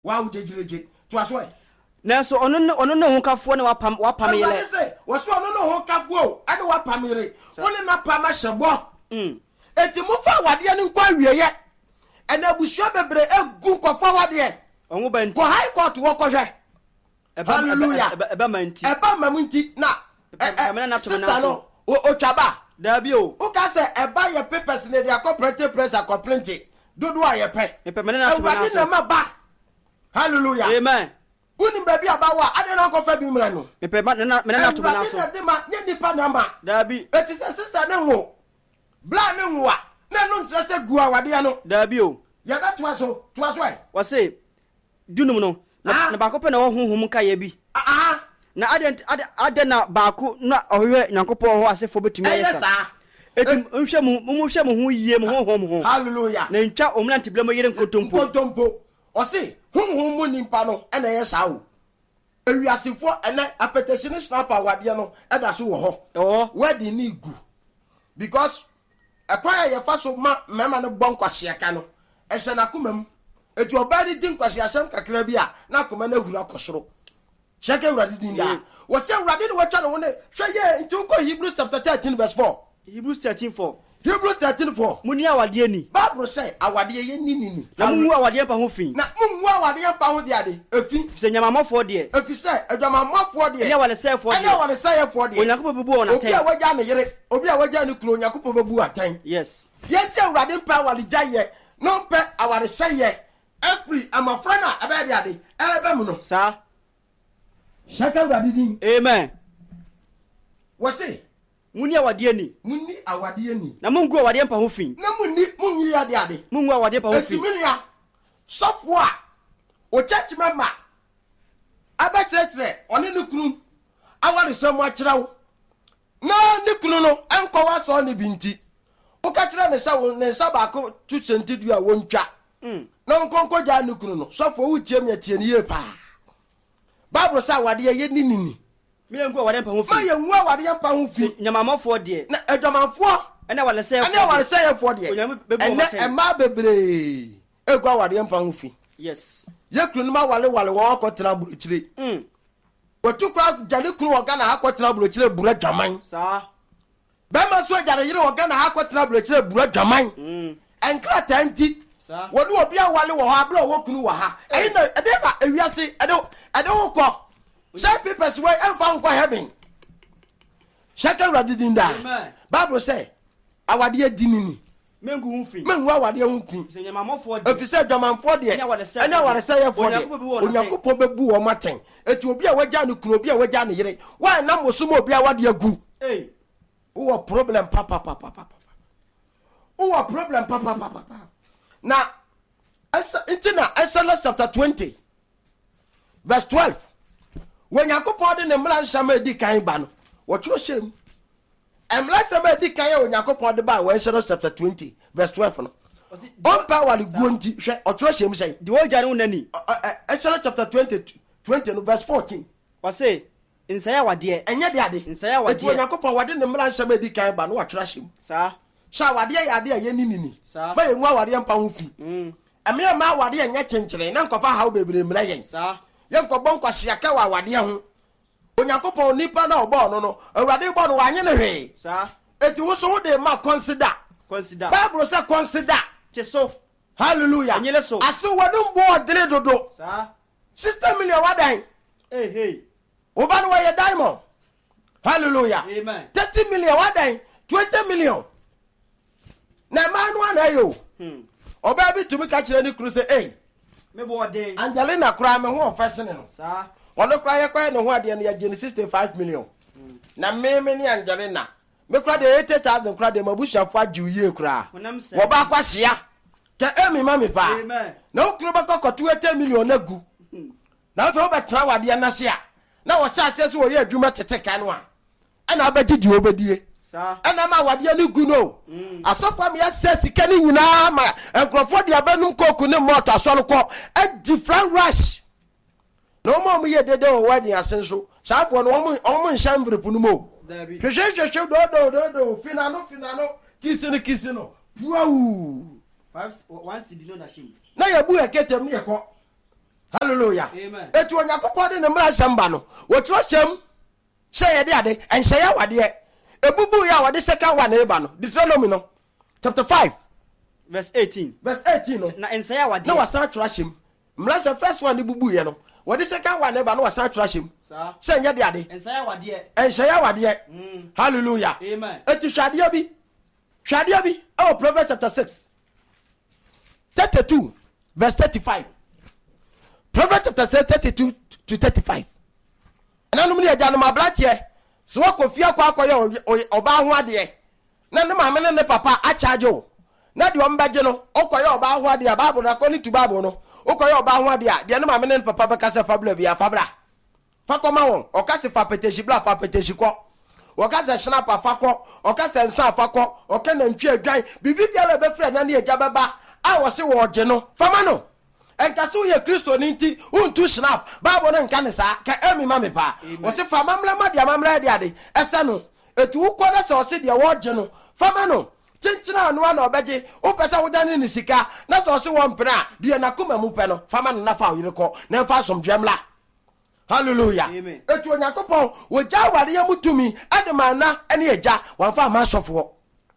Wa ujejireje. To aso e. Nanso ono no ho kafo ne wapam yele. I say, waso ono no ho kafo ade wapam yele. Woni na pam ahyebo. Eti mo fa wade ne nkwa wieye. Ena abusuo bebre egu nkofo wade. Onwo ba nti. Ko high court wo kohwe. Hallelujah. Eba manti. Eba mamunti na sister no otwaba. Dabi o. O ka say eba ye papers ne dia cooperative press a complaint. Dodo ayepe. Epe mena na to na. Ewade na maba. Hallelujah. Amen. Uni baby abawa ade na kofa bi mra no. Epe mena na to na so. Ewade de ma nye nipa na ma. Dabi. Eti sister ne wo. Bla ne wo a. Na no ntre se gu awade no. Dabi o. Ya ba to aso e. Wa say dunum no. Na ba ko pe na wo honhom ka ye bi. Na ade na baako na ohwe Nyankopɔn ho asefo betumi ayesa. Etum nhwe mu ho yie mu ho. Hallelujah. Na ntwa omlante blemo yere nkotompo. O se honhom mu nimpa no na yesa o. Ewiasefo ene apetition snapper wade no eda so wo ho. Wadi ni gu. Because akwaya ye fa so mema no bonkwahye ka no. Ehye na komam. Eti obadi din kwahye asem kakra bi a na koma na hura kosoro. Check Uradi din da. Wo se Uradi no watwa no won hwe ye nti ko Hebrews chapter 13 verse 4. Hebrews 13:4. Hebrews 13:4. Muni awade ani. Bible say awade ye ni. Na mu awade pa ho fin. Na mu awade pa ho de ade. Efi se nyamamofo de. Efi se adwamamofo de. Ene wale sefo de. Ene wale sefo de. Onyankopɔ bebu won aten. Obi a waja ne yere, obi a waja ne kuro Onyankopɔ bebu aten. Yes. Ye tie Uradi pa wale jaye. No pe awade seye. Every amafra na ebe de ade. Ebe mu no. Sa. Shaka Uradi din. Amen. Wose muni awade ani. Muni awade ani. Na mungu awade pa ho fin. Na munyi ade. Mungu awade pa ho fin. Etiminia. Sofo a o church member abachire one ne kunu awade sem akira wo. Na ne kunu no enko wa so ne binti. O ka kire ne sa ne sa ba ko tu sentidu a wontwa. Na nkonko ja ne kunu no. Sofo wo tie me tie ne ye pa. Bible say awade ye ni. Me ngu awade pa ho fin. Ma ye ngu awade pa ho fin. Nyamamofo de. Na adwamafo ene wale sefo. Ene wale sefo de. Ene ema bebre. Egu awade pa ho fin. Yes. Ye kunu ma wale wo akotena buruchire. Wotu kwa jani kunu wo Ghana akotena buruchire bura dwaman. Sa. Be ma so jare yire wo Ghana akotena buruchire bura dwaman. Enkra tanti. Sa. Wonu obi awale wo ha bla wo kunu wo ha. Eyi na ede ba ewiase ede wo ko. Say papers way enfa nko heaven. Shaka Uradi din da. Bible say awade adinini. Mengu hu fin. Mengu awade hu fin. Se nyamamofo de. Efise dwamanfo de. Ene wale say for de. Onyankopɔ bebu wo maten. Eti obi a waja ne kunu obi a waja ne yere. Wa na mosom obi a wade agu. Wo problem papa. Wo problem papa. Na Exodus chapter 20 verse 12. When Yakopɔ de ne mla nsama edi kan ba no, wo tworo hyem. Emla nsama edi kan ya when Yakopɔ de ba Exodus chapter 20 verse 12 no. On power the guanti hwe o tworo hyem say. The whole jare unani. Exodus chapter 20 no verse 14. Wa say insaya wade. Enye de ade. Insaya wade. Eti when Yakopɔ wade ne mla nsama edi kan ba no wa tworo hyem. Sa. Sha wade ya ade ye ni. Sa. Ba ye nwa wade mpa ho fi. Eme ma wade enye chenchire na nkofa hawo bebre mra yen. Sa. Yenko bonko siaka wa wade ho Onyankopɔn nipa na obo no Awurade bo no wanye ne hwe sa eti wo so wo de ma consider Bible say consider te so hallelujah anyele so aso wodum bo odere dodo sa 60 million wadan oba no ye diamond hallelujah amen 30 million wadan 20 million na manu anayo oba bi tumi ka kire ni kru say me bo den Angelina kura me ho ofesene no sa ono kura ye kwa ne ho ade no ya gene 65 million na me ni Angelina me kura de 80,000 kura de mabushafo ajiuye kura wo ba kwa hia ke emi ma me pa na okuru ba kokoto 80 million na gu na so be tra wade na hia na wo sha ase so wo ye adwuma teteka no a na abagidi obedie sa ana ma wade ni gu no asofa me ase sika ni nyina ma enkrofo de abanum koku ne motor so no ko a different rush no mo ye dede o wade asenso saafo no omo nham vrepu no mo hwehwehwe do finano kisi no puau 1 cedi no na shim na yabu eketem ne yeko hallelujah etu onyakopo de ne mra shamba no wo tro shem shey de ade en shey awade ebubu ya wade second one eba no Deuteronomy no chapter 5 verse 18 no na en shey awade na wasa tro shem mra se first one bubu ye no wade second one eba no wasa tro shem sa shey de ade en shey awade hallelujah amen etu hwade bi oh Proverbs chapter 6 32 verse 35 Proverbs chapter 32 to 35 nanum ne agya no mabratie so wakofia kwa akoye oba ho ade na ne maame ne papa a charge o na de ombaje no okoye oba ho ade Bible na koni tu Bible no okoye oba ho ade de ne maame ne papa beka se fabula bia fabra fakoma won okase fa peteshi bla fa peteshi ko okase snapa fako okase nsa fako okana ntwi adwan bibi bia le be frɛ na ne agya beba a wo se wo gye no fama no enkaso ye Kristo ninti untu snap Bible no nka ne sa ka emi ma me pa wo se fama mla dia mamra dia de ese no etu ukọ na se o se dia wo gye no fama no tintina anu na obeje o pesa wo dane ni sika na se o se wo mpena dia na kuma mu pe no fama no na fa wo ko na fa somdwemla hallelujah etu onyakopo wo ja ware ya mutumi ademana ene eja wan fa ma sofo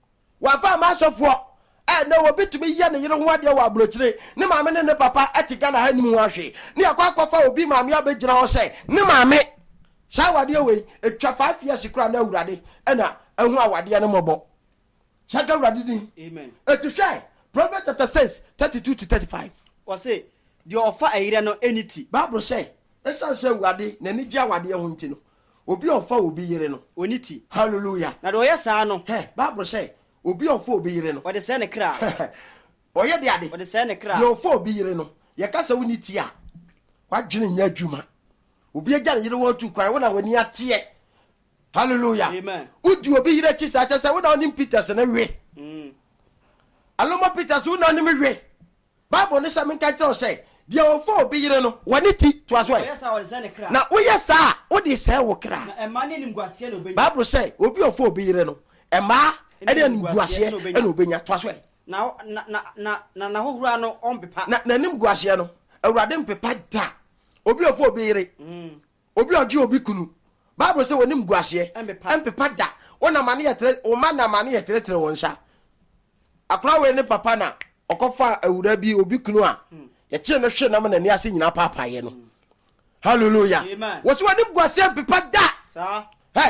na wo bitumi ye ne yire ho ade wa abrochire ne maame ne papa atika na hanim ho ahwe ne akwafa obi maame abegyina ho se ne maame sha wade we etwa 5 years kura na awurade na ehu awade ne mobo shaka awurade din amen etu hwai Proverbs chapter 6 32 to 35 wo se de ofa ayire no eniti Bible say esa se awurade na ni dia awade ho nti no obi ofa obi yire no oniti hallelujah na do ye saa no Bible say obi ofo obi yire no wode se ne kra oye de ade wode se ne kra ye ofo obi yire no ye kasa woni ti a wadwene nya adwuma obi agya yire wo tu kwan wona wani ate hallelujah amen udi obi yire chi sa cha wona oni Peters na we aloma Peters wona oni me we Bible ne sa men ka tell say de ofo obi yire no wani ti to aso yes wode se ne kra na woye sa wode se wo kra na ema ne nimguase no be Bible say obi ofo obi yire no ema ene nimguase ene obenya to aso na hohura no ompepa na nimguase no awurade mpepa da obi ofo obi yire obi oji obi kunu Bible say wonim guase empepa da wona mane yetre o ma na mane yetre wonsa akra we ne papa na okofa awura bi obi kunu a ye kire no hwe na ma nani ase nyina papa ye no hallelujah wo se wonim guase empepa da sa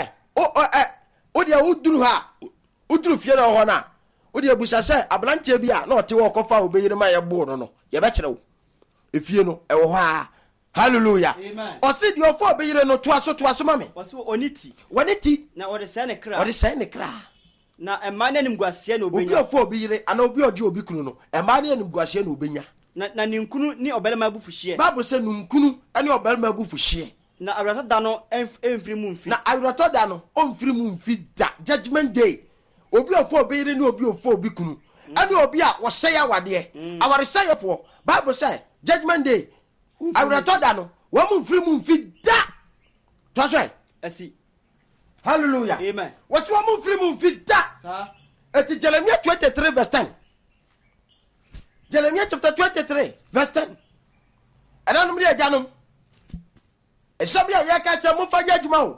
o dia uduru ha uduru fie na ho na o dia busa se ablantie bi a na ote wo okofa obeyire ma ye bo no ye be kire wo efie no e wo ha hallelujah o se di ofo obeyire no to aso mame o se oniti na o de se ne kra na emane nim guase na obenya obi ofo obeyire ana obi oje obi kunu no emane nim guase na obenya na ne nkunu ni obelema bufuhie Bible se nkunu ani obelema bufuhie na awrato da no emfiri mu mfi na awrato da no omfiri mu mfi da judgment day obi ofo obeyire ni obi ofo obi kunu ani obi a wo sey awade aware seyefo Bible say judgment day awrato da no wo mu mfiri mu mfi da to so asi hallelujah amen wo so mu mfiri mu mfi da sa eti Jeremiah 23 verse 10 Jeremiah chapter 23 verse 10 ananum de ajanum esabia ya ka cha mu faja adwuma o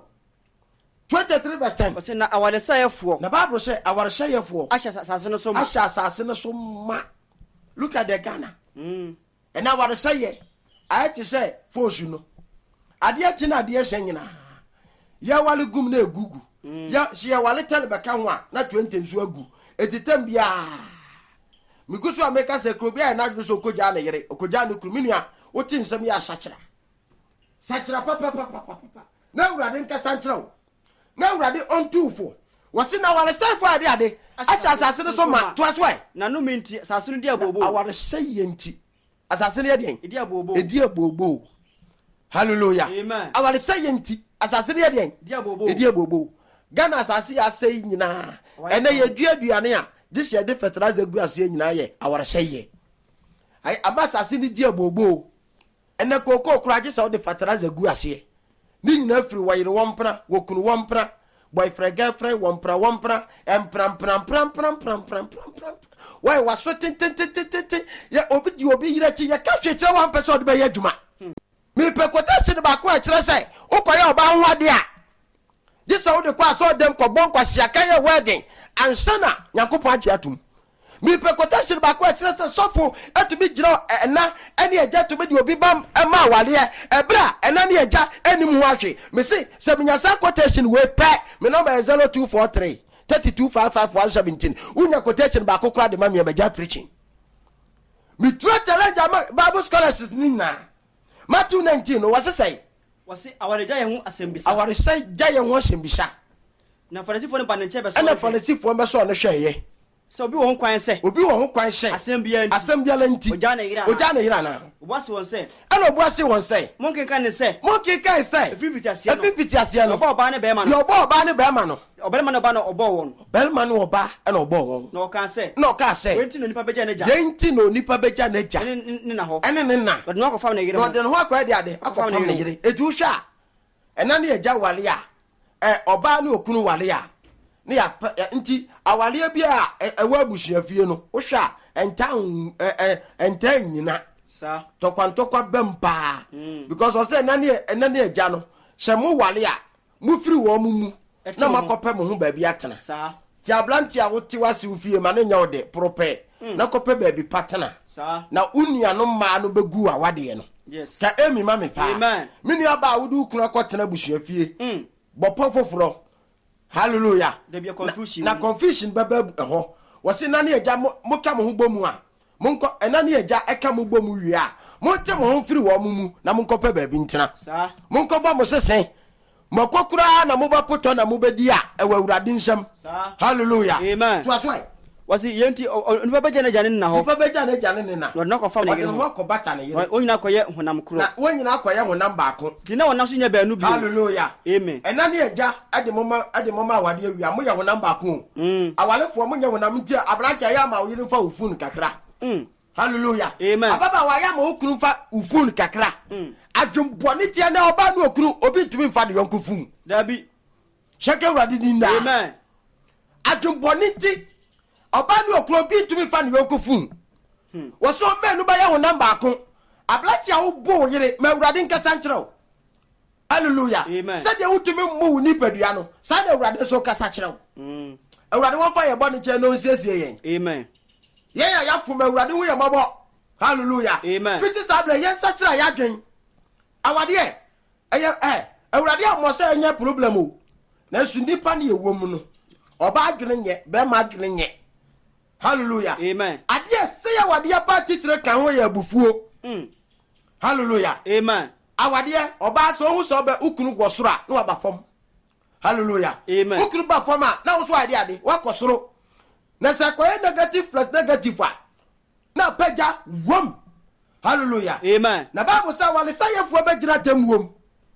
23 verse 10 o se na aware sayefo na Bible say aware sayefo asha sase no so ma look at the Ghana and aware saye I to say force no ade ati na ade ese nyina ya wale gum na egugu ya si ya wale tele beka ho a na 20 nso agu etitam bia migusu ameka se krobia na dwo so koja na yere okoja no kruminu a woti nsam ya sachira papa na urade nka sanchira na urade ontufo wasi na wale sayefo ade asha asase no so ma to aswe na no minti asase no dia bobo aware sayenti asase no ye edi abobo hallelujah amen aware sayenti asase no ye edi abobo Ghana asase ya sei nyina ene ye duaduane a jise de fertilizer gu ase nyina ye aware saye ai abasase ni di abobo ene koko kura jise o de fertilizer gu ase ni nyina firi wayire wompra wokunu wompra boyfriend girlfriend wompra empram why was so tin ya obi di obi yire chi ya ka hwetire wan person de be ya dwuma me pe quotation ba ko e kire say ukoye oba ho ade a this how the kwa so dem ko bon kwasia kan wedding ansana Nyankopon age atum me pe quotation ba ko e kire say sofo atumi giro na ene eja to me di obi bam e ma wale e bra ena ne eja enim ho ahwe me say se menyasa quotation we pe me number 0243 325517 unya quotation ba ko kra de ma me eja preaching me try challenge Bible scholars nina Matthew 19 no was say awareja ye ho asembisa awareja ye ho asembisa na farisifo ne ba ne chebe so na farisifo be so no hweye so obi wo ho kwan se asembia lenti oja na yira na obuase won se ana obuase won se monkenkan ne se efifiti asia no obo ba ne be ma no yo obo ba ne be ma no obelma no ba no obo won belma no oba na obo won na o kan se wenti no nipa beja na ja yenti no nipa beja na ja ni na ho ene ne na but no akofam na yire no de no akwa de ade akofam na yire etu hwa ena ne eja wale a oba ne okunu wale a ne ya nti awale bia ewa abusuafie no wo hwa enta nyina sa tokwantokwa bempa because o say ena ne eja no se mo wale a mu firi wo mu na makope mo ho ba bi atena sa ti ablanti a wote wase ufie ma ne nya ode prope na kope ba bi patena sa na unua no ma no begu awade no yes ka emi ma me pa amen me nua ba wudu kunu akotena busuafie bopo foforo hallelujah there be confusion na confusion baba ho wose na ne eja mo ka mo ho bomu a monko ena ne eja eka mo bomu wi a mo te mo ho firi wo mu na monko pe ba bi ntena sa monko ba mo sesen makokura na mo ba poto na mo bedi a ewawurade nsam hallelujah amen to aswai wasi yenti nipa beja na jane na ho nipa beja na jane na no ko fa na yire no ko bata na yire onyina koye honam kro na onyina koye honam baako dina wona so nya ba anu bi hallelujah amen ena ne eja ade mama awade awia mo ya honam baako awalefo mo nya honam ntia abrancha ya ma yire fa ofun kakra hallelujah amen ababa wa ya ma okunu fa ofun kakra adwombone tia na oba no okunu obi ntumi fa de yonko fun dabi sheke urade dinda amen adwombone ti oba no okunu obi ntumi fa de yonko fun wo so me no ba ya honam baako ablacha wo bo yire ma urade nkasa nkyerɛw hallelujah se de wutumi mu ni padua no sa de urade so kasa kyerɛw urade wo fa ye bɔ ne kyɛ no nsiesie yen amen ya fo ma urade wo ye mabɔ hallelujah amen fiti stable yen sa kyerɛ ya dwen awade urade amo se enya problem o na su nipa ne ewo mu no oba adwene nye be ma adwene nye hallelujah amen ade se ya wade ya ba titire kan ho ya bufuo hallelujah amen awade oba so hu so be ukunu gwosoro na waba fom hallelujah amen ukunu ba fom a na wo so ade wa kosoro na se koye negative plus negative a na pagya wom hallelujah amen na Bible say wale sayefo be gira tem wom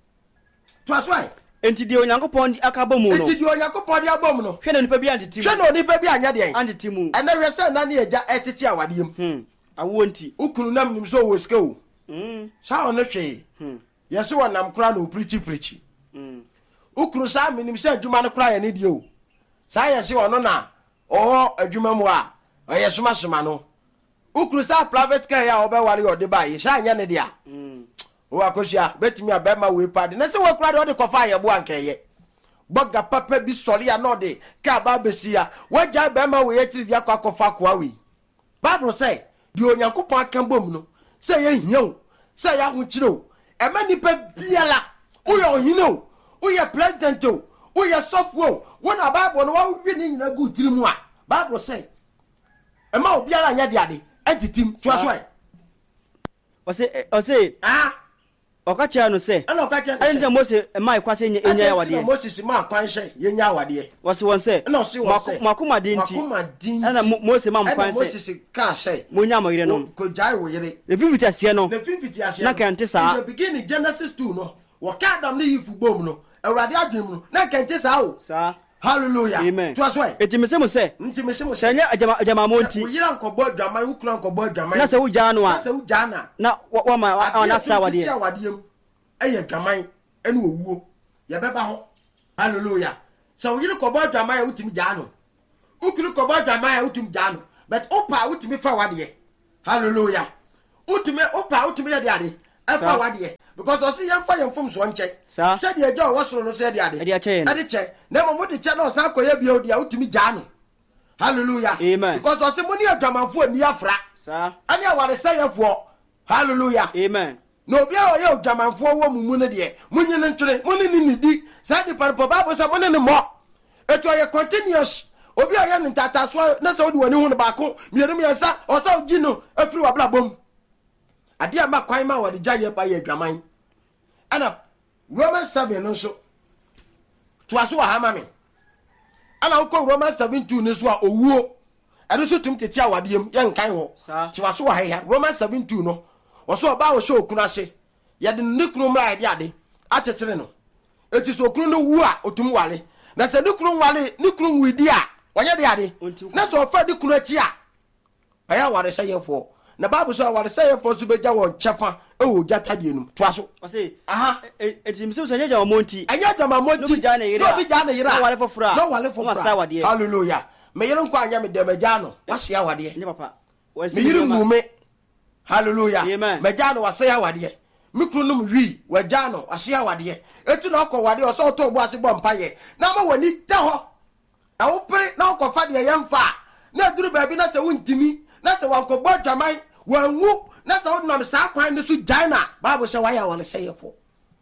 to aswai enti di onyankopon aka bom no enti di onyankopon di abom no hwe na nipa bi antitimu hwe na nipa bi anya de antitimu ena hwe se na ne eja etiti awadem awo nti ukunu nam nim so wo sika o sa ono hwe yesi wonam kra no preach ukunu sa minim se adwuma no kra ye ne die o sa yesi wono na adwuma mu a oyesuma soma no ukunu sa private car ya obeware ode ba ye sha anya ne dia o akosia betimi abema we pad na se we kura de ode kofa ye bo ankeye boga papa bi sori ya no de ka ba besia waja abema we ye tiri dia kofa kwa we Bible say di onyankopon aka bom no se ye hiao se ya hu kiro e ma nipa biala o ye ohine o o ye president o ye software wona Bible no wa wi ni nyina gu tiri mu a Bible say e ma obiala anya de ade entitim to aswai ose okacha no se ana okacha no se Moses mai kwase enya awade Moses ma kwanhye yenya awade wose won se na ose won se makoma dinti ana Moses ma kwanse Moses ka se munya mayire no ko jai wo yire le fifiti ase no na kante sa the beginning Genesis 2 no wo ka Adam ne yifu bom no awade adwem no na kante sa o sa hallelujah amen to aswai etimese mo se senya ajama monti yira nkobo adwaman ukura nkobo adwaman na se wuja no a na se wuja na na wa ma na sa wade eye adwaman ene owuo ye beba ho hallelujah so yira nkobo adwaman utimi ja no ukuru nkobo adwaman utimi ja no but opa utimi fa wade hallelujah utimi ya de ade efa wade because osi yemfa yemfom so nche said the ejo wasoro no said ade ade che na mo de che na osan koye bia odi a utumi gya no hallelujah amen because osi mo ni adwamanfo ani afra ani aware sayefo hallelujah amen no bia o ye adwamanfo wo mumu ne de munyi ne ntwere munni ni di said the bible say munni ne mo eto ye continuous obi a ye ntata so na se odi wani hu ne ba ko mienu miensa o sa ogi no afiri wa blabom ade ama kwan ma wade gya ye ba ye adwaman ana Romans 7 no so to aso wa hama me ana ko Romans 7:2 ne so a owuo ade so tum tete awadem ye nkan ho to aso wa ha Romans 7:2 no oso ba wo hye okunu ase ye de ne kunu mra ade ade akekere no eti so okunu no wu a otum wale na se ne kunu wale ne kunu widi a onye de ade na so fa de kunu ati a aya ware hye yefo na babu so ware hye yefo so beja won chefa ewo jata de num to aso ose aha etim se so anya jama monti anya jama monti no bi ja na yira no wale fofura no wale fofura hallelujah me yire nko anya me de meja no wase awade ne papa me yire mume hallelujah meja no wase awade mikru num wi waja no wase awade etu na okọ wade o so to bo ase bo mpaye na ma wani ta ho na wo pere na okọ fa de yemfa na duru ba bi na se wuntimi na se wanko bo dwaman wanwu na se wonam sa kwan ne so jaina bible say why wale sayefo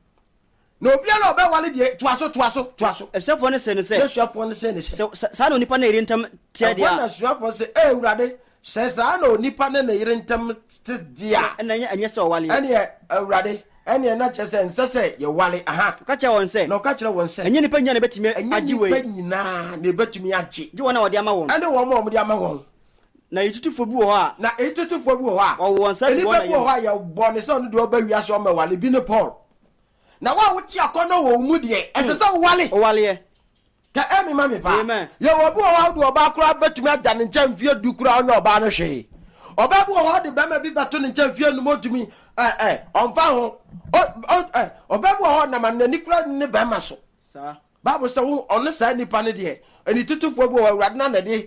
no bia na obe wale de tuaso efsefo ne se ne se efsefo ne se ne se sa no nipa na iri ntam tie dia na efsefo se urade se sa no nipa na iri ntam dia enye se wale ene urade ene na chese nsese ye wale aha ka che won se no ka kire won se enye nipa nya na betimi agiwe enye nipa nyina na betimi agi ji wona wode ama won ene won mo de ama won na yitutufo bi wo ha na yitutufo bi wo ha o won se bi wo ha ya bo ne so no do ba wiase o ma wale bi ne Paul na wa wuti akono wo mu de ese so wale ka emi ma me pa ye wo bi wo ha do ba kura betumi ada ne ncha mfie du kura onye oba no hwe oba bi wo ha de ba ma bi beto ne ncha mfie no modumi onfa ho oba bi wo ha na ma ne nikura ne ba ma so sa bible say ono sa nipa ne de eni tutufo bi wo awurade na de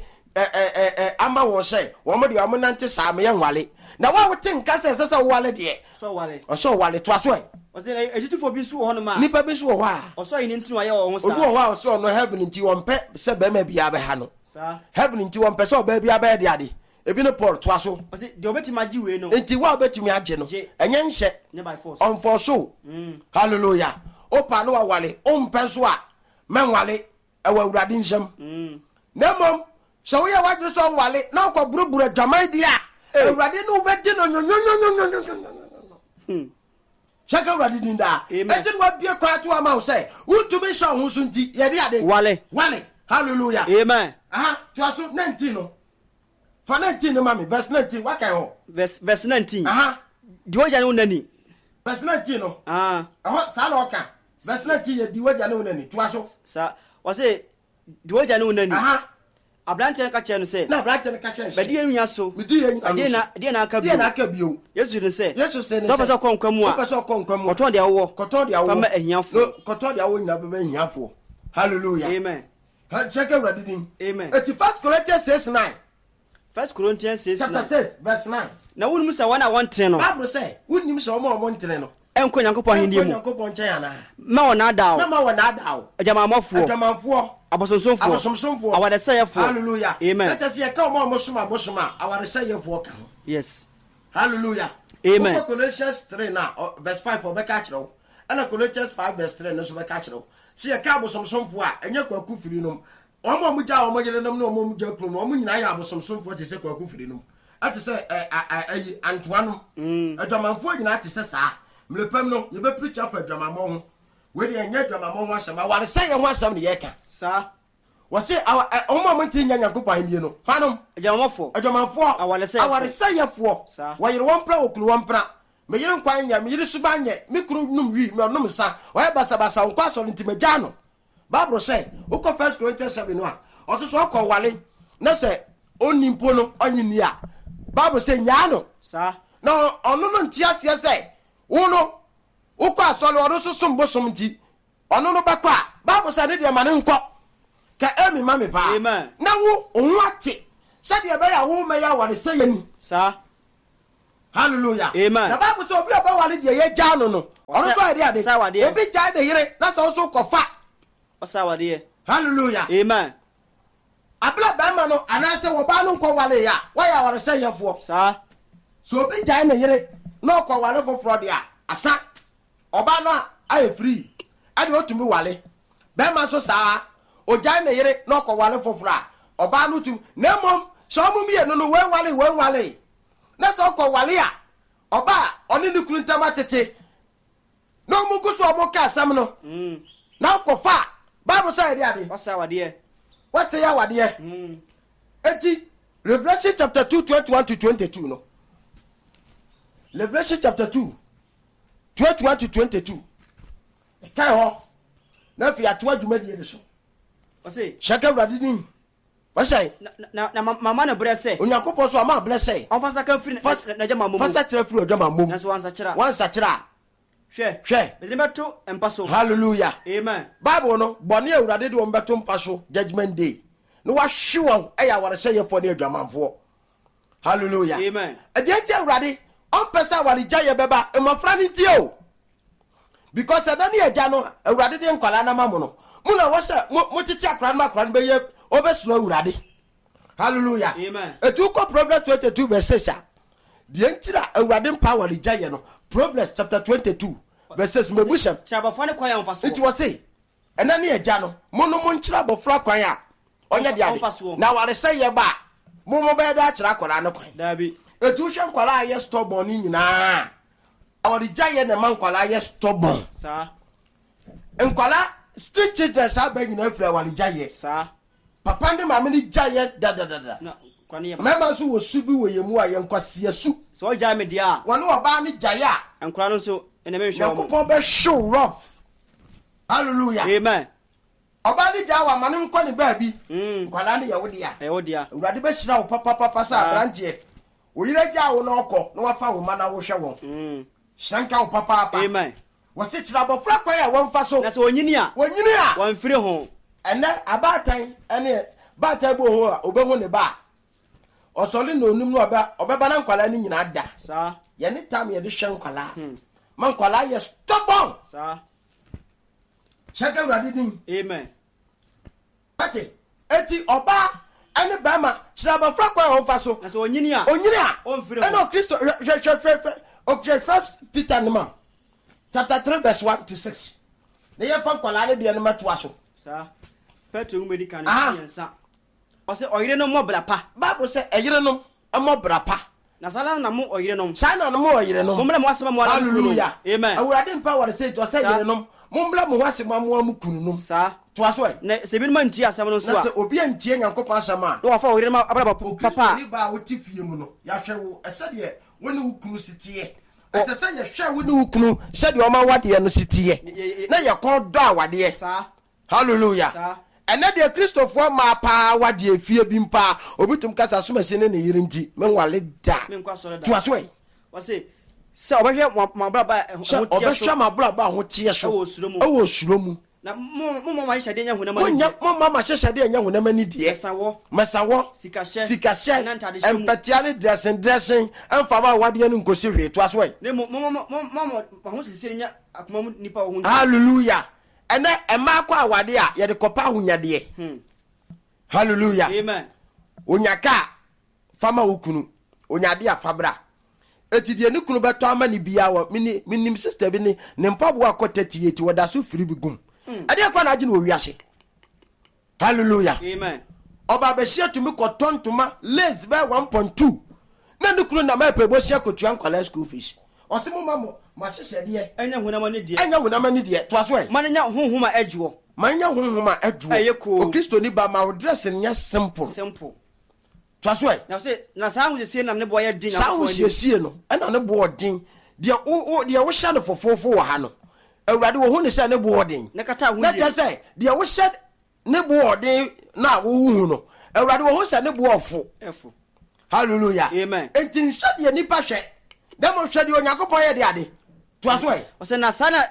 ama won say wo mo de o mo nante sa me ye nwale na wa wo tin ka se se wale de so wale o so wale to aso e o se ejitufo bi su ho no ma nipa bi su ho a o so yin ntinu aye wo sa o ho a o so no heaven nti won pe se be ma bia be ha no sa heaven nti won pe so be bia be de ade ebi no Paul to aso o se de obeti ma giwe no nti wa obeti mi age no enye nhye ne by force on for so hallelujah o pa no wale o mpe so a menwale e wa urade nsem na mom so we wa so wale na ko buruburu adwaman dia urade no be di no chaka urade din da etin wa bia kwa to ama say utumi sha ho so nti ye de ade wale hallelujah amen aha to aso 19 no for 19 no mami verse 19 wa kai ho verse 19 aha di oja no nani verse 19 no aha sa na oka verse 19 ye di oja no nani to aso sa wa say di oja no nani aha abrante ka che no say na abrante ka che be di enwia so me di enwia de na aka bio yesu ne say so pese konkwam a pese konkwam koto de awo fama ahiafo koto de awo nyina be ahiafo hallelujah amen ha check every din amen et 1 Corinthians 6:9 1 Corinthians 6:9 chapter 6 verse 9 na wonu sa wana wontre no bible say wonim se omo ntre no enko nyankopon hindi mu nyankopon nche yana ma wona dawo na ma wona dawo ajamamafo abosonsomfo awade sayefo hallelujah amen let us hear come omo soma awade sayefo ka yes hallelujah amen Colossians 3 na verse 5 for be ka kire wo ana Colossians 5 verse 3 no so be ka kire wo se ye ka abosonsomfo a enye kwaku firi nom omo mu ja omo yele nom na omo mu ja kru no omo nyina ya abosonsomfo te se kwaku firi nom ati se ayi antoanom adwamanfo nyina ati se saa mlepam no ye be preacher for adwamammo ho we de enye adwamammo ho asema ware se ye ho asem ne ye ka saa wo se omo mo nti nya nyankopon ahimie no hanom adwamanfo aware se ye fo wo yere won pra okuru won pra me yere nkwan nya me yere suba nye me kuru num wi me onum sa wo ye basa nkwa so nti meja no bible say uko 1 Corinthians 7 no a oso okọ wale na se onimpo no onyini a bible say nya no sa na ono no ntia ase say wono uko asole odo so sombosom nti ono no bakwa bible say ne de ma ne nkọ ka emi ma me pa na wo onwate se de be ya wo me ya ware say yani sa hallelujah amen na Bible say obi obawale de ye gya no ono so ade obi gya de yere na so so kofa osawade hallelujah amen abla ba ma no anase wo ba no nkowale ya wa ya ware say yefo sa so obi gya na yere na okowale foforo de asa oba no aye free ade otumi wale ba ma so sa o gya na yere na okowale foforo oba no tum na mom so mum ye no we wale na so okowale ya oba oni ni kuru ntama tete no mu guso omo ka asam no na kofa Bible say dey ade osawade what say ya wade eti Revelation chapter 2:21 to 22 no Revelation chapter 2:21 to 22 kai ho na fi atwa dwuma die de so o say shaka brade din what say na mama na brese onyankopon so ama blesse on fasa kan free na jama mom fasa tira free jama mom na so wansa kira hwe bezimeto empaso hallelujah amen Bible no bone awurade de ombeto mpaso judgment day no wa hwewon eya ware say yefo na adwamanfo hallelujah amen ade awurade on pesa ware jaye beba emafra ni tie o because adani eja no awurade de nkwala na mamu no mu na wose motiti akran makran be ye obeslo awurade hallelujah amen etu ko Proverbs 22 verse 6 the entira awurade power ware jaye no Proverbs chapter 22 verses mebusha chabafo ne kwaya mfaso it was say enani eja no mono monchira bofra kwan a onye de ade na ware say ye ba mo be da kira kwara no kwan dabi etu hwe nkwala ye stubborn ni nyina ware jaye ne man kwala ye stubborn sa nkwala street children sa ba nyina afra ware jaye sa papa ndi mama ni jaye da na kwani ye mama so wo subi wo yemu a ye nkwase su so ja me dia wone oba ni jaye a nkwala no so ene me hwe yakopon be show rough hallelujah amen oba ni jawa mane nko ni ba bi nkwala ni ye wo dia e wo dia urade be hira wo papa sa branche wo yire ja wo na okọ na wafa wo mana wo hwe won shanka wo papa amen wo se kira bofra kwa ya won fa so na so onyini a wan firi ho ene abatan ene batan bo ho a obehu ne ba osoli na onum no obeba na nkwala ni nyina da sa ye ne tam ye de hwe nkwala man nkwala ye stubborn sa shaka urade din amen ati eti oba ene ba ma kira bofra kwa ya won fa so na so onyini a on firi ho ene Kristo je first Peter nima chapter 3 verse 1 to 6 ne ye fa nkwala ne de ne matoa so sa Petro ngumedi kan yensa o se oyire no mo brapa Bible say eyire no mo brapa na sala na mo oyire no sana no mo oyire no mo mla mo asema mo hallelujah amen awurade mpa wore say to say yire no mo mla mo asema mo mu kunu no sa to aso e na se bi ma ntie asema no so a na se obi antie nyankopon asema no wafa oyire ma abraba papa ni ba woti fie mu no ya hwe wo ese de woni wo kunu sitie ese se ye hwe woni wo kunu se de o ma wade no sitie na ye kon do awade sa hallelujah sa ene de Christopher ma pa wade afie bi mpa obitum kasa so mase ne yire nti menwale da menkwa so da to aso e wase se obehwe ma braba ho tie so obehwe ma braba ho tie so ewo suromu na mo ma hyede nya hunama ni mo ma hyede nya hunama ni die masawo sikahye empatia ne dressing emfama wade no nkosi hwe to aso e ne mo ho sisiri nya akoma mu nipa ho hallelujah ene ema kwa awade a ye de kopa hunyade hallelujah amen onyaka fama wukunu onyade afabra etidie ne kunu beto ama ne bia wo minim sister bi ne mpabo akotati eti woda so firi bi gum ade kwa na age no wiase hallelujah amen oba be hia tumi kotontoma les be 1.2 na ne kunu na ma pe bo hia kotua nkwala school fees osimo mamo masesede enya hunama ne die to aso e mannya honhoma adwo o Kristo ni ba ma dress nya simple to aso e na sa hu sie na ne boye din sa hu sie no na ne bo din de wo hya no fofofo wo ha no awurade wo hu ne sha ne bo din ne kata hu na je say de wo hya ne bo din na wo hu no awurade wo hu sha ne bo ofo hallelujah amen entin sha de nipa hwe dem hwe de onyakopon ye de ade to aso e o se na sana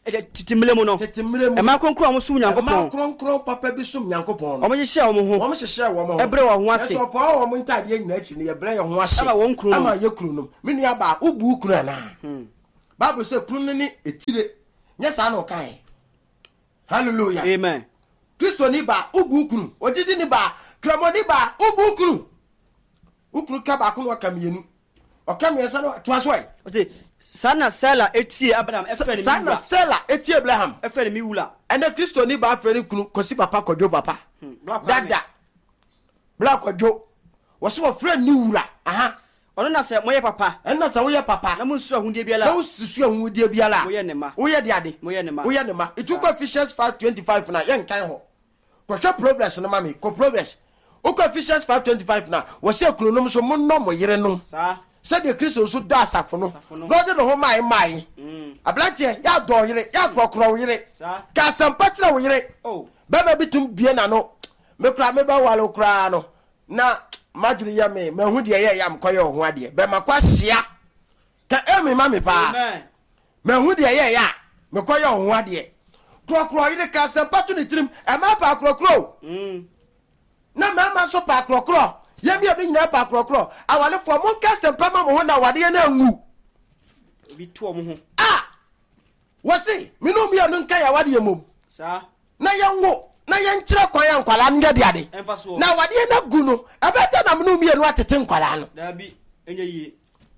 titimlemu no e ma konkro mo sum nyankopon ma konkro papa bi sum nyankopon o mo hye wo mo ho o mo hye wo mo ho ebre wo ho ase so pa wo mo ntade nyina chi ne ye bre ye ho ase ama won kru ama ye kru no me nua ba ubu kru ana Bible say kru ni etire nya sa na kan hallelujah amen Kristo ni ba ubu kru ojidi ni ba kramo ni ba ubu kru ukru ka ba ko no kamienu o kamiesa no to aso ai sana sela etie Abraham efere mi wula sana sela etie Abraham efere mi wula ene Kristo ni ba afere kunu kosi papa kodwo papa dada black kodwo wo so frɛ ni wula aha ono na se moye papa ena se wo ye papa na munsu ahundie biala na ususu ahundie biala moye ne ma wo ye de ade moye ne ma wo ye ne ma itu ko Ephesians 5:25 na ye nkan ho ko hwe progress no mami ko progress o ko Ephesians 5:25 na wo se kunonom so mo no mo yere no sa said the Christo so da asafo no God no ho mai ablantie ya do yire ya krokro yire ka sampatra wo yire baba bitum bie na no me kra me ba wale kra no na maduri ya me hu de ye yam koye ho ade be makwahia ka emi ma me pa amen me hu de ye ya me koye ho ade krokro yire ka sampatu ni trim e ma pa krokro na ma so pa krokro yemi obi nyina pa krokro awale fo mo ka sempa ma mo ho na wade na ngu obi to mo ho wasi minu mi anu nka ya wade mom sa na yango na yankyira kwa ya nkwala nde de ade na wade na gu no abeta na minu mi anu atete nkwala no da bi enye yi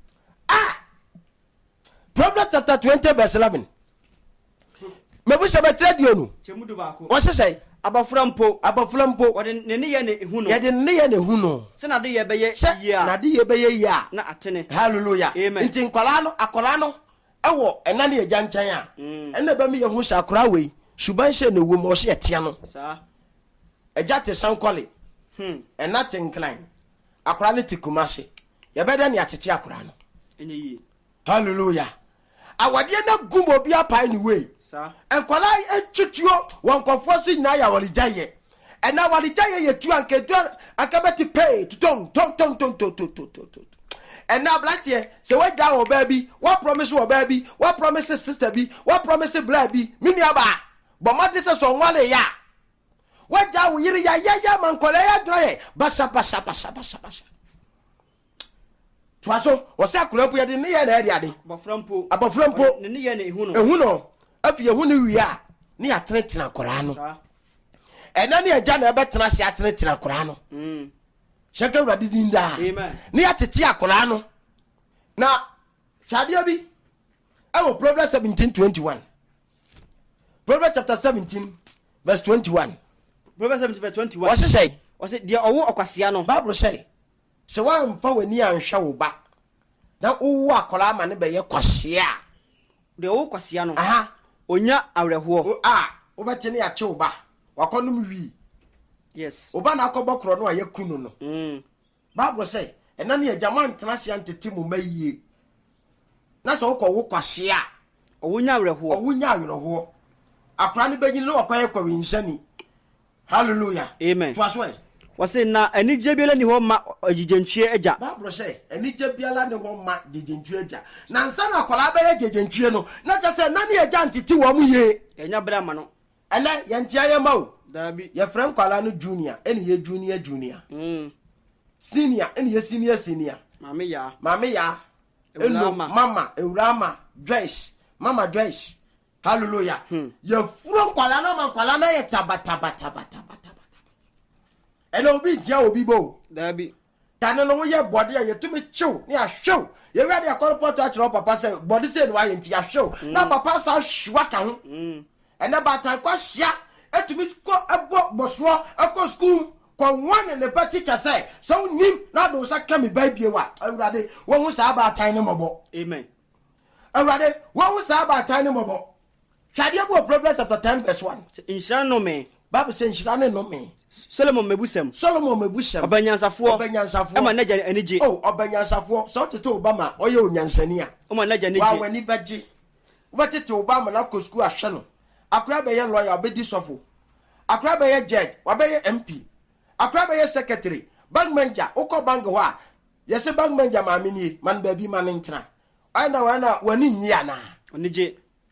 Proverbs chapter 20 verse 11 mebu shebe tradio no chemudu ba ko o sesai abafura mpo wode ne ye ne hu no ye de ne ye ne hu no se na de ye beye ya na de ye beye ya na atene hallelujah nti nkwala no akola no ewo ena ne ye gyanchan a ena ba mi ye hu shakora we shuban hye ne wo mo so ye tia no sa eja te sankole ena te nklan akola ne tikumase ye beda ne atete akola no enye yi hallelujah awade na gumo bia pai ni we sa enkwala etutuo wonkofo so nyina ya walijaye ena walijaye ye tu ankedu akabati pay ton ena blatie se we da wo baby what promise wo baby what promise sister bi what promise bla bi mini aba bo made se so nwale ya we da wo yiri ya mankwala ya droye basa Twaso wose akulampu ye de ne ye na ade ade aboframpo ne ye ne ehu no afi ehu ne wia ne ya trentina kora no ena ne agya na ebetena se atrentina kora no shaka urade dinda amen ne ya tete akora no na shadia bi awo Proverbs 17:21 Proverbs chapter 17 verse 21 Proverbs 17:21 wose say wose de owo okwasia no Bible say se wa mfa wani anhwa wo ba na wo akola ama ne be ye kwahia de owo kwasia no aha onya awreho wo bete ne ya che wo ba wakonum wi yes wo ba na akobokro no ayekunu no Bible say ena ne agama ntena hia ntete mu mayie na se wo kɔ wo kwahia owonya awreho akora ne begin no wakoye kwa winshani hallelujah amen twaso wase na anije biala ni ho ma agigentwie agya Bible say anije biala ni ho ma agigentwie agya na nsa na akola ba ye agigentwie no na ka say na ne agya ntiti wo mu ye enya bra ma no ele ye ntia ye ma o dabi ye frem kwala no junior eni ye junior senior eni ye senior mame ya eno mama Eurama Joyce mama Joyce hallelujah ye furo kwala na ye tabata ene obi dia obi bo dabi tane no ye body ye tumi chiw ne ahwew ye wi ade akọrọ pọtọ achiro papa say body say no aye nti ahwew na papa sa hwa ka ho ene bata kwa hia etumi ko ebo boso akọ school ko one ne pa teacher say so nim na do sa ka me baibie wa awurade wo hu sa ba tan ne mobo amen awurade wo hu sa ba tan ne mobo twade bo Proverbs chapter 10 verse 1 insha no me Bible say insha no me Solomon mebusem obanyansafo ama naja anije obanyansafo so tete Obama oye onyansani a oma naja anije wa wani baje wotete Obama na ko school ahwe no akura be ye lawyer obedi sofo akura be ye judge wa be ye MP akura be ye secretary bank manager ukọ bank ho a yese bank manager ma amini man ba bi man ntena ana wana wani nyia na onije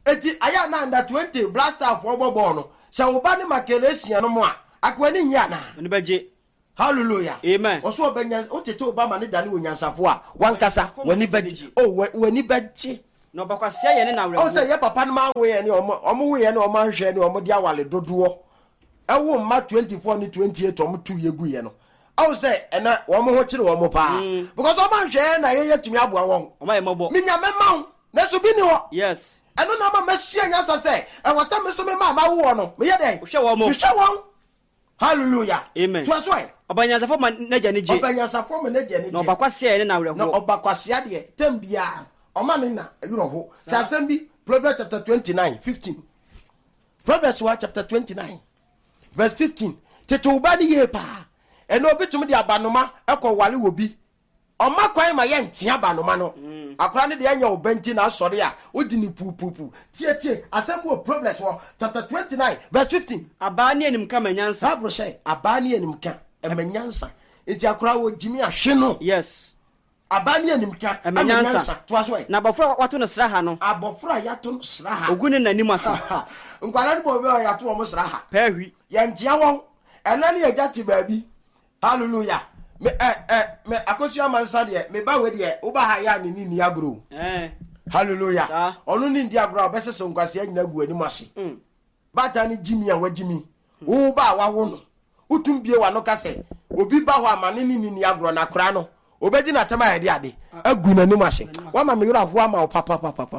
eti aya na under 20 blaster for bobo no se wo ba ne makelesian no mo a akwani nya na oni beje hallelujah amen oso obenya otete obama ne dane wonyansafo a wankasa wani beje wani beje no bakwasia ye ne na o se ye papa no ma we ye ne omo we ye ne omo anhwe ne omo di awale dodowo ewo ma 24 ni 28 omo tu yegu ye no o se ena omo ho kire omo pa because omo anhwe na ye yetumi aboa won omo ye mobo minya mema na so bi ni ho yes eno na ma mahia nyasa se e wasa me so me ma wo no me ye den hwe wo hallelujah amen to so obanyansafo ma naja ne je obanyansafo ma naja ne je no bakwasia ye ne na werɛ ho no obakwasia de tambia Oma nina yuro ho. Sasembi Proverbs chapter 29:15. Proverbs chapter 29 verse 15. Teto ubani ye pa. Eno bitumi di abanoma ekọ wale obi. Oma kwan ma ye ntia abanoma no. Akora ne de anya obenti na asore a odi ni pupupu. Tie asembo Proverbs chapter 29 verse 15. Abani enim ka manyansa. Bible say abani enim ka emanyansa. Enti akora wo jimi ahwe no. Yes. Abani animka amenyansa twaso e na bofra wato no sraha no abofra yato no sraha ogune nanim ase nkwala ni bobe yato wo sraha pahwi ye ntia won ena ne yagati baabi hallelujah me akosua mansa de me ba we de wo ba ha ya ni agro hallelujah onu ni ndi agro obesese nkwase anyina gu anim ase bata ni jimi a wajimi wo ba wa wo no utumbie wa no kase obi ba ho amane ni agro na kora no obedi na tema yede ade agu na nim ase wa ma me yura ho ama papa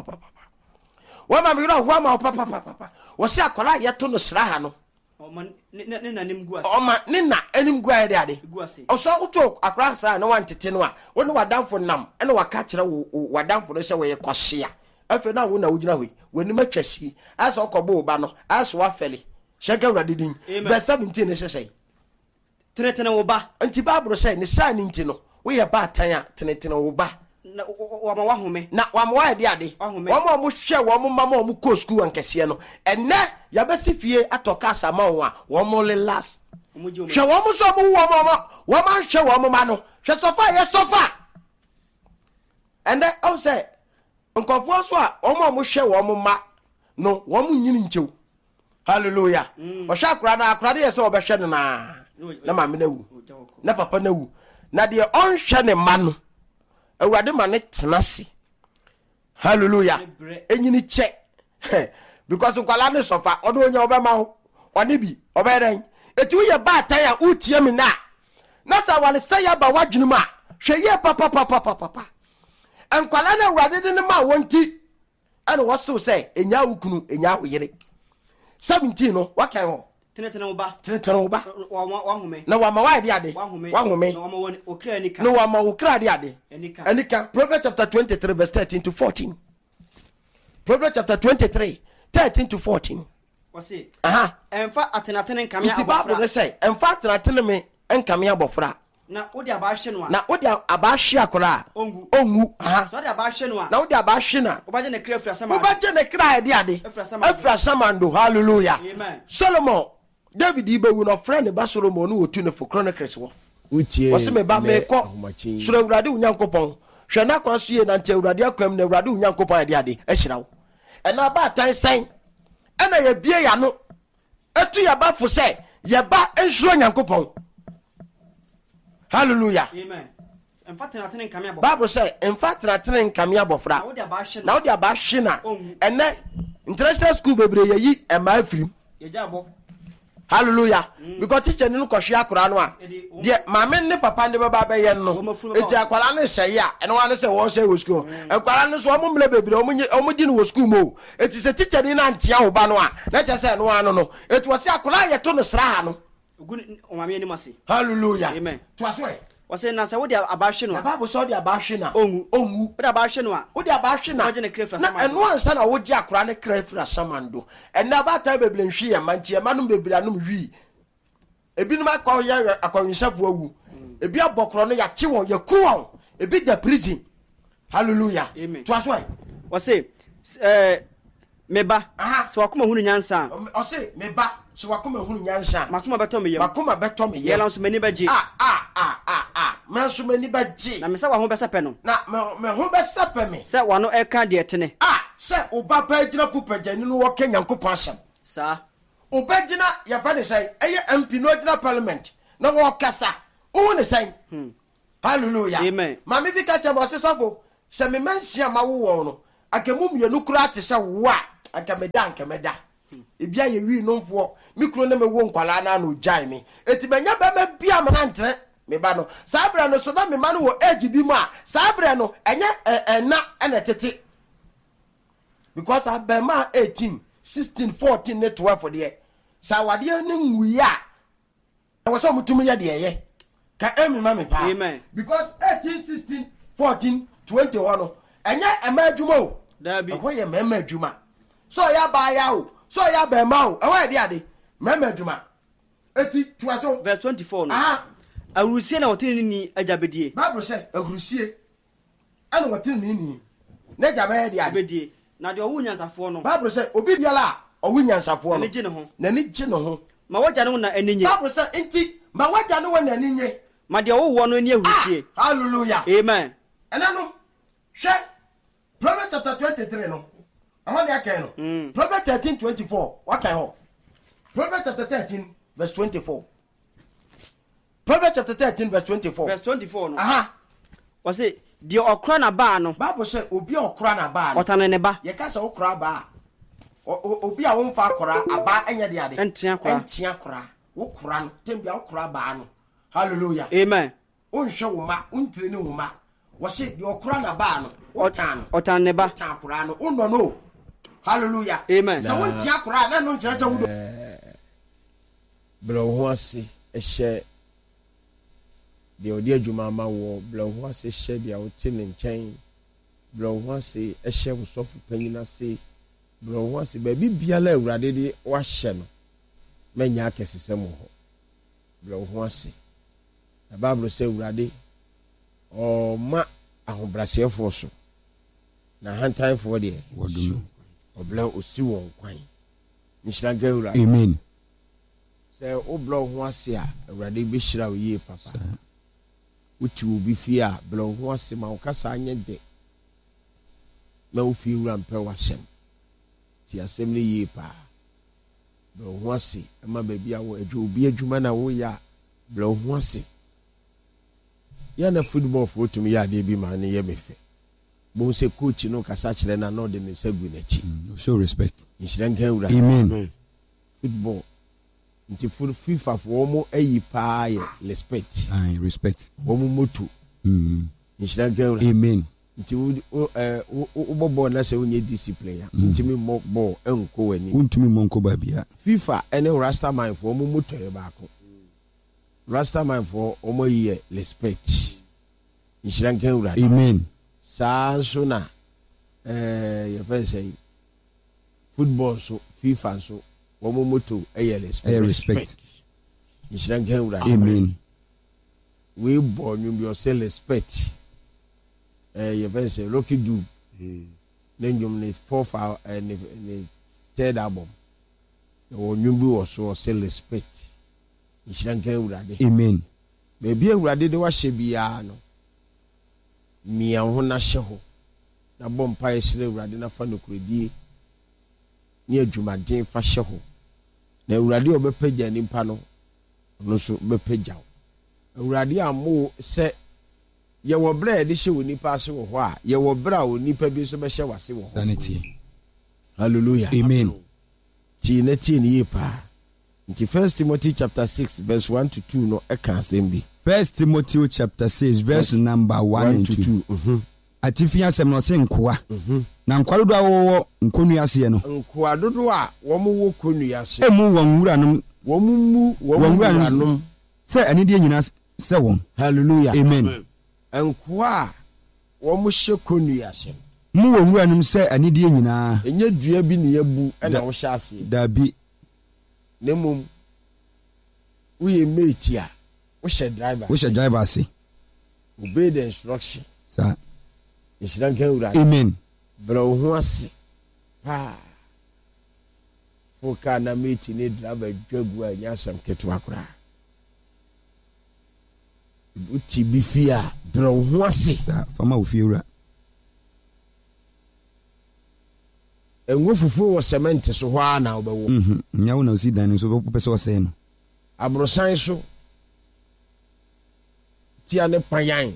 wa ma me yura ho ama papa wo se akola yeto no sraha no o ma ne na nim gu ase o ma ne na anim gu ayede ade gu ase o so uto akra sa na wantete no a wo ne wadamfo nam ene waka kire wo wadamfo no se wo ye kwhye afi na wo na wugina hwe wani matwasi asa okobo oba no asa wa fele shega wrade din verse 17 ne sesei tretene wo ba anti babro say ne sa ni nti no we ya ba tanya tenetene wo ba na wa ma wahome na wa ma wa de ade wa ma mo hwe wa mo mama mo ko school ankese no enne ya besi fie atoka asama wo a wo mo le last hwe wo mo so mo wo ma hwe wo mo ma no hwe sofa ye sofa ende o say nkofo so a wo mo hwe wo mo ma no wo mo nyini nchew hallelujah o sha akra na akra de ye so obehwe no na ma me na wu na papa na wu na de onhwe ne ma no awurade ma ne tenase hallelujah enyini che because kwala ne sofa odo onya obema ho one bi oberen etu ye ba tan ya utie mi na sa wale say ya ba wadwunu ma hwe ye papa enkwala na awurade de ne ma wonti ene wo so say enya wukunu enya wo yire 17 no wakan ho tenetene wo ba wahome na wa ma wa de ade wahome na wa ma woni okra nika na wa ma okra de ade enika Proverbs chapter 23 verse 13 to 14 Proverbs chapter 23 13 to 14 wase emfa atenatene nkamia abofra ti Bible say emfa atenatene me nkamia abofra na odi abahwe no a na odi abahwe akora ongu so odi abahwe no a na odi abahwe na obaje ne kra afra sama obaje ne kra de ade afra samando hallelujah amen Solomon David ibewu no friend ba Solomon no otu ne for Chronicles wo wose me ba me ko sura awurade unyankopon hwe na kwaso ye na nte awurade akwam na awurade unyankopon ade ade ehirawo ena ba tan san ena ye bie ya no etu ya ba fo se ye ba enhuro nyankopon hallelujah amen emfa tenatene nkamia abofra Bible say emfa tenatene nkamia abofra na odi abahwe na ene international school bebre ye yi ema afirim ye jabo hallelujah because teacher ni ko hwe akora no a de mama ne papa ne baba ba ye no eti akwala ne hye ya ene wa ne se wo hye wo school akwala ne so o mle bebre o di no wo school mo eti se teacher ni na ntia wo ba no a na che se no ano no eti wo se akwala ye to no sra ha no ogun o mama ni mase hallelujah amen to aso e wase na se wo di abahwe no a baba so di abahwe na ongu wo di abahwe no a wo di abahwe na na eno ansa na wo gi akwala ne krefra samando ena ba ta bebre nhwe ye mantie manum bebre anum wi ebi numa kwa ya akwanyisafo awu ebi abokro no ya che won ya ku won ebi da prison hallelujah to aso ai wase meba so wakoma hunu nyansa o se meba so wakoma hunu nyansa makoma beto me yem yela so mani baji man so mani baji na me se wa ho besepe no na me ho besepe me se wa no e ka de tene se oba pa gina kupagani no wo Kenya nkopon asem sa oba gina ya fa ne sai eye MP no gina parliament na wo kasa wo ne sai hallelujah amen mama bi ka che bo sesofo se me mansia ma wo no akemum ye no kura te se wo a akameda ebia ye wi no mfo mikro na me wo nkwala na no jai me eti benya ba ma bia ma na ntre me ba no sabra no so da me ma no wo age bi mu a sabra no enye na na tete because abema 18 16 14 ne 12 de sa wade ne nwuya e wo so mutum ye de ye ka emi ma me pa amen because 18 16 14 21 no enye ema adwuma o dabi ho ye mema adwuma so ya ba ya o so ya ba ma o e wa de ade mema adwuma eti tuaso verse 24 no awurusie na wotini ni ajabedie bible say awurusie ana wotini ni na ajabe de ade abedie na de owu nyansafo no bible say obi biala owu nyansafo no na ni gye no ho ma waja no na aninye bible say enti ma waja no na aninye ma de owu no ani awurusie hallelujah amen enano hwe Proverbs chapter 23 no I de akai no Proverbs 13:24 wakai ho Proverbs chapter 13 verse 24 Proverbs chapter 13 verse 24 verse 24 no was it the okra na ba no bible say obi okra na ba no otane ne ba ye ka say okra ba obi a won fa akra aba anya de ade entia kra wo kra no tembia okra ba no hallelujah amen onhwe wo ma ontire ne wo ma wo se de okra na ba no otane ne ba ta kra no onno no hallelujah amen so won tia kra na no nkyere che wo do bro ho ase ehye de odi adwuma ma wo bro ho ase hye de o te ne nkyɛn bro ho ase ehye wo sofu panyina se bro ho ase ba bibiala awurade de wa hye no manya akesese mo ho bro ho ase the bible say awurade o ma ahobrasefo so na hantanfo de wodum obla osi won kwan nhyira ga awurade amen se o blo ho ase a awurade be hyira wo ye papa uti obi fi a blo ho ase ma okasa anye de na o fi wura mpe wa hyem ti asem ne ye pa blo ho ase ma ba bia wo adwo obi adwuma na wo ya blo ho ase ya na football for to me ya de bi ma ne ye mefe bo se coach no kasa kire na no de ne sagu na chi show respect nhyira ga awurade amen football nti FIFA for omo ayi pa ye respect respect omo moto nhyira ga awurade amen nti wo bobo na se onye discipline ya nti me mo ball enko wani untumi monko ba bia FIFA ene Rastaman for omo moto ye ba ko Rastaman for omo yi respect nhyira ga awurade amen sa so na ye fa say football so FIFA so omo moto respect nhyira ga awurade amen we born you be say respect ye fa say Lucky Dube then you need 4 and the third album o nyumbu was so say respect nhyira ga awurade amen baby awurade de wa hye bia no mia ho na hye ho na bompa ye hyire awurade na fa no kuredie ni adwumaden fa hye ho na awurade obepagya nimpa no no so bepagya awurade amo se ye wo bra de hye wo nipa ase wo ho a ye wo bra wo nipa bi so be hye wase wo ho sanity hallelujah amen ti na ti ni pa nti 1 Timothy chapter 6 verse 1 to 2 no e kan sembi 1 Timothy chapter 6 verse number 1 to 2 atifia asem no se nkoa na nkoa dodo awo nkonu ase no nkoa dodo a wo mo wo konu ase emu won wuranom wo mu wo wuranom se anide nyina se won hallelujah amen nkoa wo mo hye konu ase mu won wuranom se anide nyina enye dua bi ne yabu na wo hye ase dabi nemum wo ye mate a wo hye driver ase obey the instruction sa nhyira ga awurade amen bro ho ase pa foka na mate ne driver dwagu a nya sam keto akora uti bi fi a bro ho ase fama wo fi ura enwo fufu wo cement so hwa na obewo nyawo na osi dan so pese ose no abrosan so tia ne panyan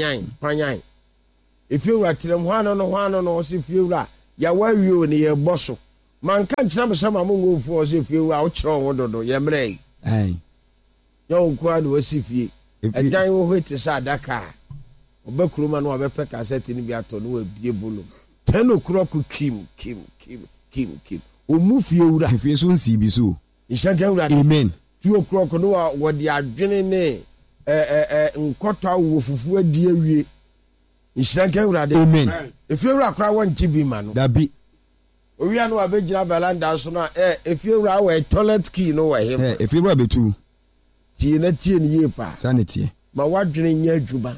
efiewura tirem hwa no se fiewura ya wawie ne ye boso man kan kira me sama mo ngofu se fiewura wo kire wo dodo ye mrei ya onkwa no wasifie edan wo hwete sa adaka obekuruma no abepe cassette ni bi ato no abie volume 10 o'clock kim omu fiewura fie so nsi bi so ishanka wura amen 2 o'clock no wo di adwene ne nkota wo fufu adi awie ishanka wura de amen efiewura kra won tibi ma no dabi owia no abegina balanda so na efiewura we toilet key no wa him efiewura betu tie na tie ni yepa sanity ma wadwene nya adwuma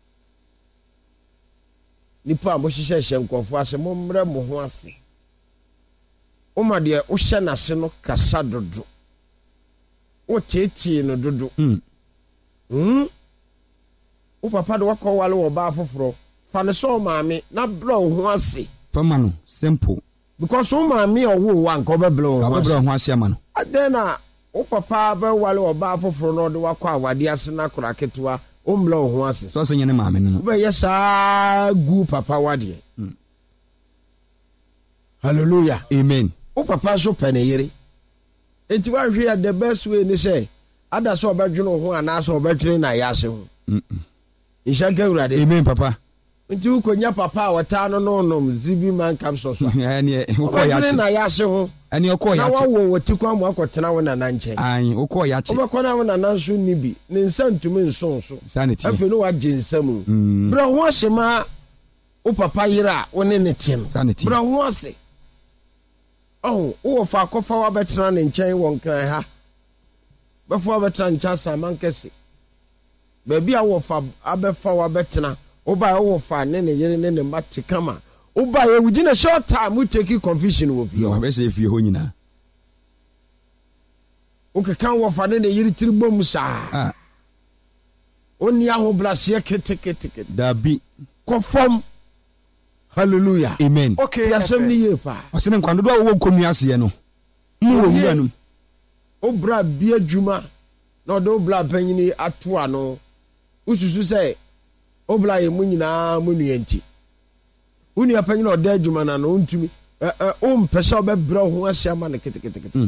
nipa mo hihye nkofo ase mo mre mo ho ase o ma de o hye na se no kasa dodo o tete no dodo o papa de wakọ wale wo ba foforo fa ne so maame na bro ho ase fama no simple because o maame owo wa nko be bro ho ase ama no adena o papa be wale wo ba foforo no de wakọ awade ase na kora ketewa o mblo ho ase so se nyene maame no be yesa gu papa wade hallelujah amen o papa so peneyere enti wa hwe the best way ni say ada so obedwene ho ana so obetwene na yase ho ishanka urade amen papa nti ukonya papa wata no zibi man kam so ani uko ya na yase ho ani uko ya na wawo wotikwa mu akotena wo na nanche ai uko ya che obekona wo na nanso nibi ne nsantumi nsonso sanity afi no waje nsamu bra ho asema o papa yira wo ne ne tim sanity bra ho ase wo fa kofa wa betena ne nchen won kan ha before betena ncha saman kese baby a wo fa abefa wa betena oba wo fa ne yere ne mate kama oba ye within a short time we take confusion wo fi yo be say fi ho nyina o ke kan wo fa ne yere tiribom sa oni aho blase kete dabi konform hallelujah amen okay yasem ni ye pa o se ne kwando do wo konu ase no mu wo wura no obra bia djuma na do bla panyini ato ano ususu say obla ye mu nyina mu nuenti uni apanyini oda djuma na no ntumi o mpesa obebra ho asiama ne kete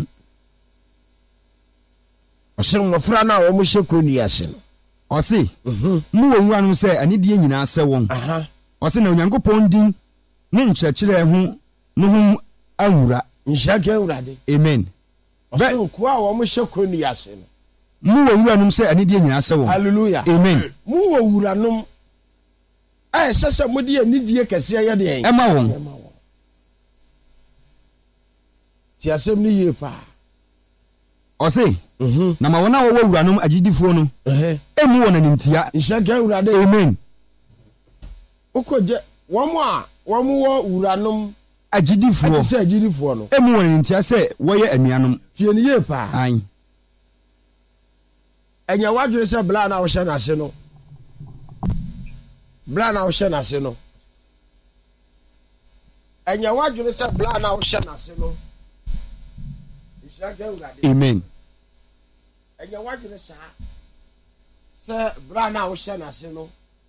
o se mo fra na o mo hye ase no o se mu wo wura no say ani die nyina ase won o se na onyankopon din ne nkyerɛkyerɛ ho no ho awura nhyake awurade amen be ko a wo mo hye ase no mu wo wura no say ani die nyina ase won hallelujah amen mu wo wura no sese mo die ani die kese ye de en ema won ti asem ni ye pa o se na ma wona wo wura no agidifo no emu wona nintia nhyake awurade amen okoje wo wo wura no agidifo se agidifo no emu wona nintia se wo ye anuanom ti eni ye pa an enya wadwere se bla na wo hye na se no bla na wo hye na se no enya wadwere se bla na wo hye na se no ishaga urade amen enya wadwere se bla na wo hye na se no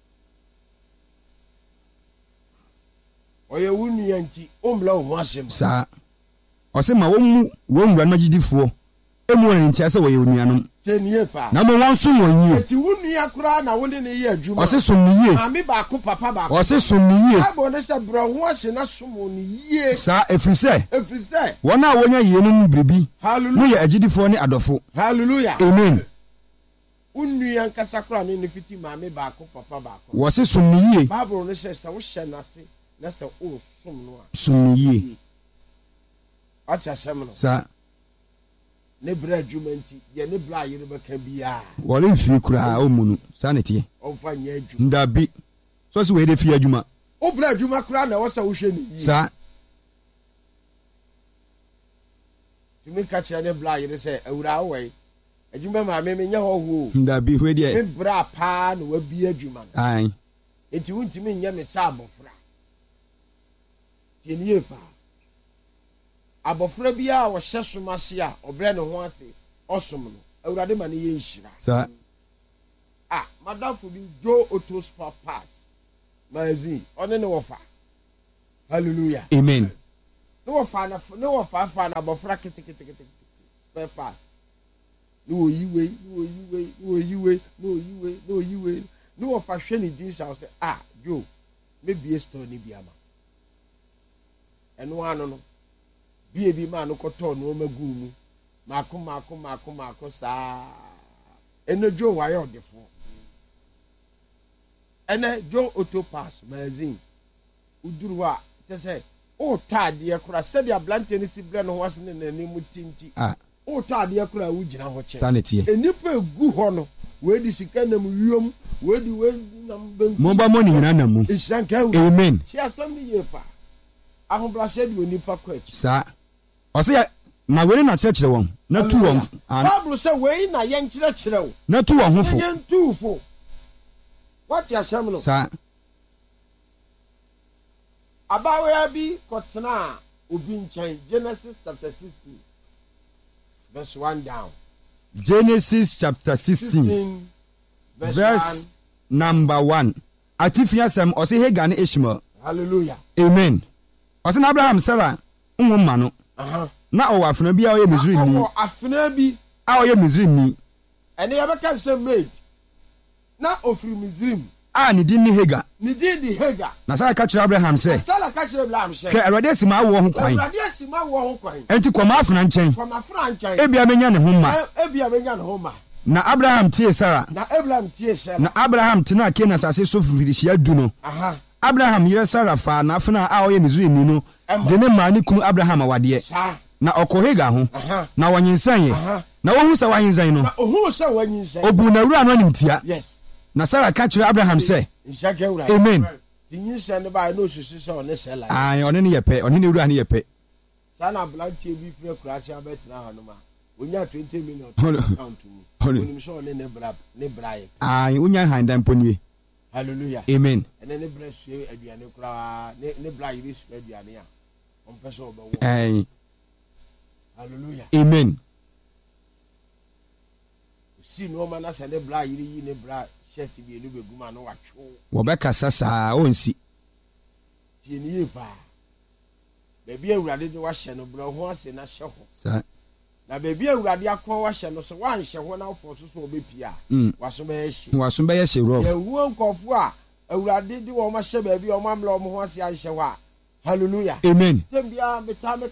oye wunu yanti ombla wo asem sa o se ma wo mu wo nwura no agidifo emu wona nintia se wo ye onuanom na mo won so won yie eti wunu akura na wo ne ye adwuma o se som ni yie ami ba ko papa ba o se som ni yie abo ne se bro ho ase na som ni yie sa efrise wona wonya yie no bribi hallelujah mo ye agidifo ne adofo hallelujah amen wunu yankasa kura ne fiti ma ami ba ko papa ba ko wo se som ni yie bible ne se wo hye na se na se o som no a som ni yie acha sem no sa ne bra adwumanti ye ne bra yire beka bia wole mfie kura o munu sa ne tie o fa nya adwuma ndabi so se we de fie adwuma o bra adwuma kura na wo se wo hwe ni sa tumi ka kire ne bra yire se awura we adwuma ma me nya ho ho ndabi we de me bra pa na wa bi adwuma ai enti wuntimi nya me sa abofra tie ne ye fa abɔfra biara wɔhyɛ som ase a ɔbrɛ ne ho ase ɔsom no awurade ma ne yɛ nhyira saa madamfo bi Joe Auto Spare Parts magazine ɔne ne wɔfa hallelujah amen ne wɔfa na abɔfra ketekete spare parts ne wɔyiwe ne wɔfa hwɛ ne din sa sɛ Joe mebie store ne bi ama ɛno ano no bie bi ma no kɔtɔɔ nneɛma gu mu maako saa ɛno Joe wayɛ ɔdefo ɛnɛ Joe Auto Parts magazine uduru a kyɛ sɛ wotɔ adeɛ kora sɛdeɛ ablante no si brɛ no ho ase ne n'anim tinti wotɔ adeɛ kora a wogyina hɔ kyɛn nnipa egu hɔ no wɔadi sika nam wiom wɔadi nam benku momba mo ne nyina nam mu amen ti asɛm no yie pa ahobrɛaseɛ de onipa kɔ akyi saa ɔsɛ na wei na kyerɛkyerɛ wɔn na tu wɔn Bible sɛ wei na yɛnkyerɛkyerɛ wo na tu wɔn ho fo yɛntuufo wate asɛm no saa abaayewa bi kɔtena obi nkyɛn Genesis chapter 16 verse 1 down Genesis chapter 16 verse number 1 atifi asɛm ɔsɛ Hagar ne Ishmael hallelujah amen ɔsɛ na Abraham Sarah nwo ma no na ɔwɔ afena bi a ɔyɛ Misraimni afena bi a ɔyɛ Misraimni ɛne yɛbɛka sɛ maid na ofiri Misraim ne din ni Hagar ne din di Hagar na Sarah ka kyerɛ Abraham sɛ hwɛ Awurade asi ma awɔ ho kwan enti kɔma afena nkyɛn ebia menya ne ho ma na Abraham tie Sarah na Abraham tena Canaan asase so firihyia du no Abraham yere Sarah fa na afena a ɔyɛ Misraimni no de ne maa ne kunu Abraham awadeɛ na ɔkɔ Hagar ho na wɔnyensan na wɔhu sɛ wɔnyensan no obu na wura no animtia na Sarah ka kyerɛ Abraham sɛ amen ɔne ne yɛ pɛ ɔne ne wura ne yɛ pɛ saa na ablantie bi fira kurase abɛtena hɔ no ma onya 20 million account mu onim sɛ ɔne ne brae wonya handan pɔnie hallelujah amen ɛne ne bra sue aduane koraa ne bra yere sue aduane a ɔmpɛ sɛ ɔbɛwɔ hallelujah amen si no ma na sɛ ne bra yere yi ne bra shirt bi enu begum ano watwo wɔbɛkasa saa ɔnsi tie ne yie paa baabi awurade de wahyɛ no bra ho ase na hyɛ ho saa na baabi awurade akɔ wahyɛ no so wanhyɛ ho na wofo so obepia waso bɛyɛ hye rough yɛwuo nkɔfo a awurade de wɔn ahyɛ baabi wɔn amla wɔn ho ase ahyɛ hɔ a hallelujah amen tembia